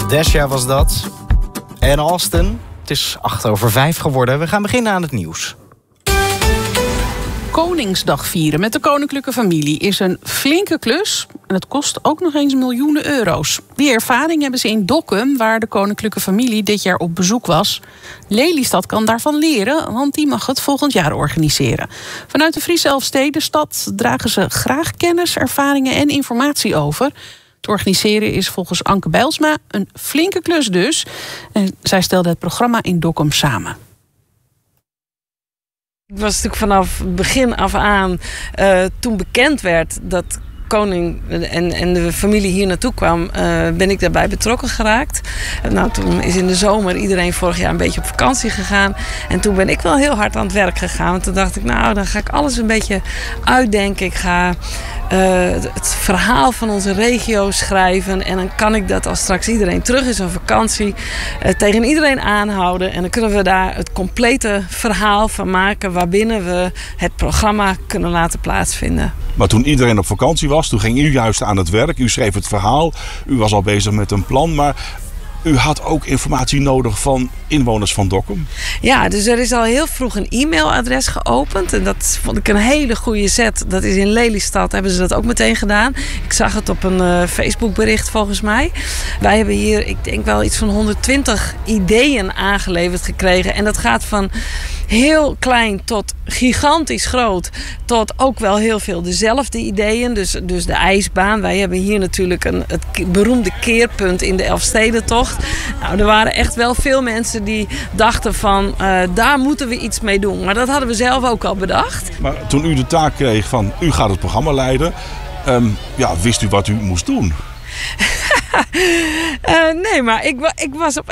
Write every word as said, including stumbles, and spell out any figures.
Desja was dat. En Austin. Het is acht over vijf geworden. We gaan beginnen aan het nieuws. Koningsdag vieren met de koninklijke familie is een flinke klus. En het kost ook nog eens miljoenen euro's. Die ervaring hebben ze in Dokkum, waar de koninklijke familie dit jaar op bezoek was. Lelystad kan daarvan leren, want die mag het volgend jaar organiseren. Vanuit de Friese Elfstedenstad dragen ze graag kennis, ervaringen en informatie over. Het organiseren is volgens Anke Bijlsma een flinke klus dus. En zij stelde het programma in Dokkum samen. Ik was natuurlijk vanaf het begin af aan, uh, toen bekend werd dat koning en, en de familie hier naartoe kwam, uh, ben ik daarbij betrokken geraakt. Uh, nou, toen is in de zomer iedereen vorig jaar een beetje op vakantie gegaan. En toen ben ik wel heel hard aan het werk gegaan. Want toen dacht ik, nou, dan ga ik alles een beetje uitdenken. Ik ga uh, het verhaal van onze regio schrijven. En dan kan ik dat als straks iedereen terug is van vakantie, uh, tegen iedereen aanhouden. En dan kunnen we daar het complete verhaal van maken, waarbinnen we het programma kunnen laten plaatsvinden. Maar toen iedereen op vakantie was, toen ging u juist aan het werk. U schreef het verhaal. U was al bezig met een plan. Maar u had ook informatie nodig van inwoners van Dokkum. Ja, dus er is al heel vroeg een e-mailadres geopend. En dat vond ik een hele goede zet. Dat is in Lelystad, hebben ze dat ook meteen gedaan. Ik zag het op een uh, Facebookbericht volgens mij. Wij hebben hier, ik denk wel iets van honderdtwintig ideeën aangeleverd gekregen. En dat gaat van heel klein tot gigantisch groot. Tot ook wel heel veel dezelfde ideeën. Dus, dus de ijsbaan. Wij hebben hier natuurlijk een, het beroemde keerpunt in de Elfstedentocht. Nou, er waren echt wel veel mensen die dachten van, uh, daar moeten we iets mee doen. Maar dat hadden we zelf ook al bedacht. Maar toen u de taak kreeg van, u gaat het programma leiden. Um, ja, wist u wat u moest doen? uh, nee, maar ik, ik was op